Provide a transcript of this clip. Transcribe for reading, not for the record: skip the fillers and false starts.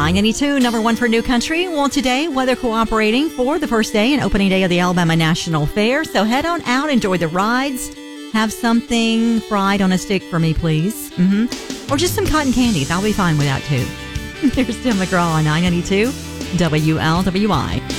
992, number one for New Country. Well, today, weather cooperating for the first day and opening day of the Alabama National Fair. So head on out, enjoy the rides. Have something fried on a stick for me, please. Or just some cotton candies. I'll be fine with that, too. There's Tim McGraw on 992 WLWI.